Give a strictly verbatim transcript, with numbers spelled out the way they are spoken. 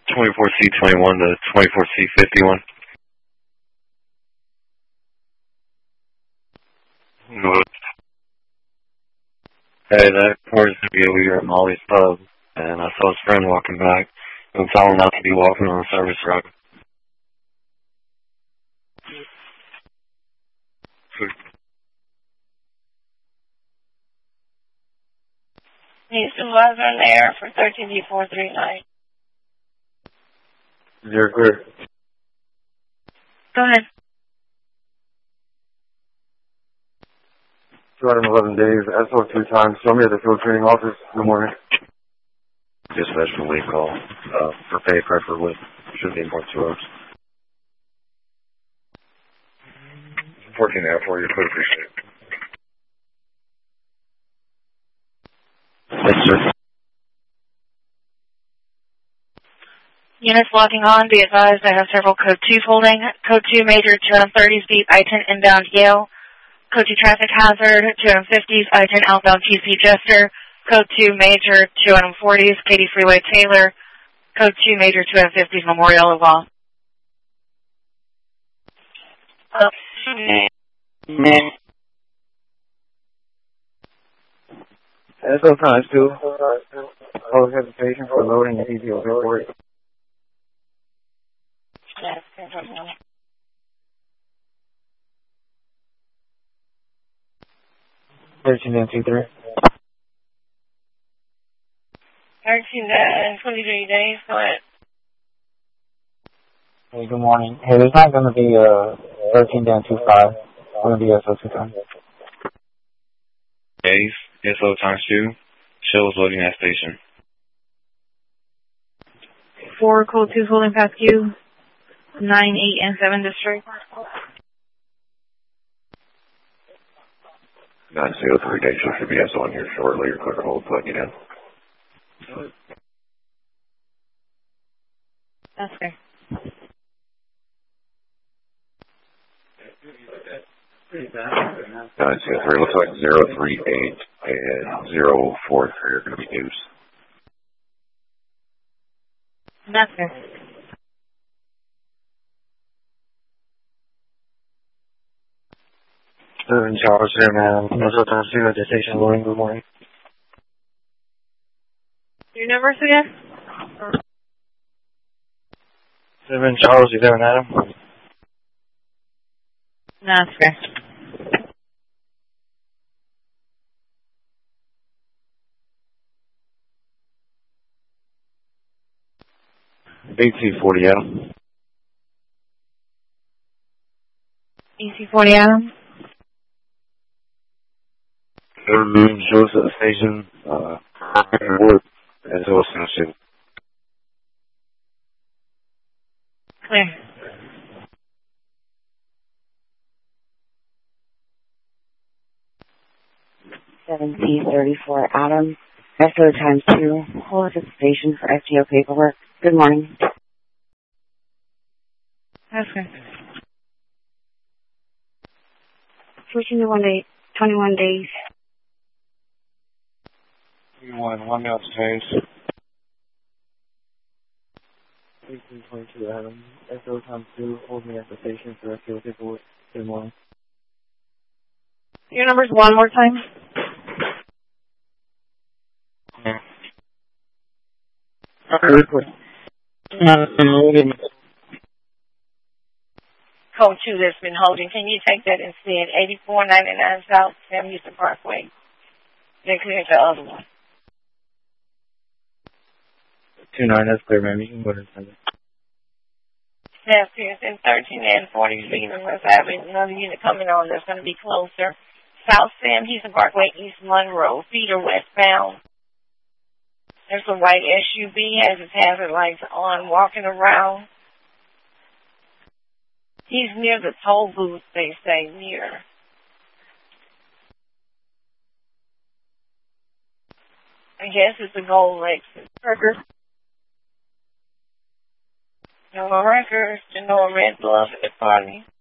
twenty-four C twenty-one to twenty-four C fifty-one. Hey, that reports to be we were at Molly's Pub, and I saw his friend walking back, and told him not to be walking on the service road. He's supervisor in the air for thirteen D four three nine. You're clear. Go ahead. two hundred eleven days, S O two times. Show me at the field training office in the morning. Dispatch for late call. Uh, for pay preferably. Should be more two hours. fourteen out for you. Put appreciate it. Yes, sir. Units logging on. Be advised I have several code two holding. Code two major two thirties deep I ten inbound Yale. Code two traffic hazard two fifties I ten outbound T C Jester. Code two major two forties Katy Freeway Taylor. Code two major two fifties Memorial Laval. S O times two. Public hesitation for loading an easy report. Thirteen and two three. Thirteen and twenty-three days. Go ahead. Hey, good morning. Hey, there's not going to be uh thirteen down two five. It's going to be S O two times. Days, S O times two. Shells loading that station. Four code two holding past Q. Nine, eight, and seven district. nine zero three days, so should be S O on here shortly. Your clear hold, plug it in. That's fair. nine zero three, looks like zero three eight and zero four three are going to be used. That's fair. Seven Charles here, man. S O times two at the station loading. Good morning. Your numbers again? Seven Charles, you there, Adam? That's fair. B T forty Adam. E C forty Adam. Third moon shows at the station. Uh, Wood. S O station. Clear. seven C thirty-four Adam, S O times two, hold at the station for S T O paperwork. Good morning. That's fair. Switching to one day, twenty-one days. One, one minute change. eighteen twenty-two Adam, S O times two, hold me at the station for S T O paperwork. Good morning. Your numbers one more time. Code two that's been holding. Can you take that instead? eighty-four ninety-nine South Sam Houston Parkway. Then clear the other one. Two nine, that's clear, man. You can go ahead and send it. Staff Pearson, thirteen and forty, leaving West Avenue. Another unit coming on that's going to be closer. South Sam Houston Parkway, East Monroe, feeder westbound. There's a white S U V, has its hazard lights on, walking around. He's near the toll booth, they say, near. I guess it's a Gold Lake. Records. No more records, no more red bluff at the party.